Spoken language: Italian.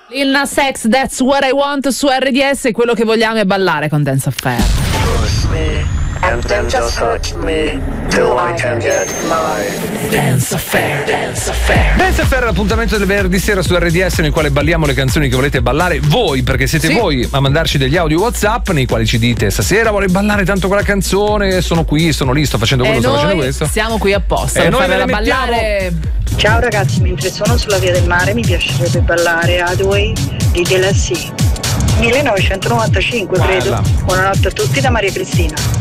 Lil Nas X, That's What I Want su RDS, quello che vogliamo è ballare con Dance Affair. And then just hurt me till I can get my Dance Affair. Dance Affair è l'appuntamento del venerdì sera su RDS nel quale balliamo le canzoni che volete ballare voi, perché siete voi a mandarci degli audio WhatsApp nei quali ci dite: stasera vorrei ballare tanto quella canzone, sono qui, sono lì, sto facendo quello, sto facendo questo. Siamo qui apposta E per noi farvela ve ne ballare. Ciao ragazzi, mentre sono sulla via del mare mi piacerebbe ballare Hathaway di Delassie 1995, credo. Buonanotte a tutti da Maria Cristina.